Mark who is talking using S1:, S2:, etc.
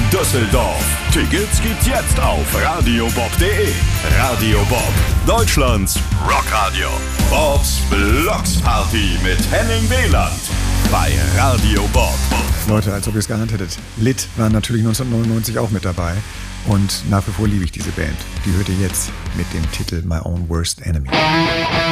S1: Düsseldorf. Tickets gibt's jetzt auf radiobob.de. Radio Bob, Deutschlands Rockradio. Bobs Blocksparty mit Henning Wieland bei Radio Bob.
S2: Leute, als ob ihr es geahnt hättet. Lit war natürlich 1999 auch mit dabei. Und nach wie vor liebe ich diese Band. Die hört ihr jetzt mit dem Titel My Own Worst Enemy.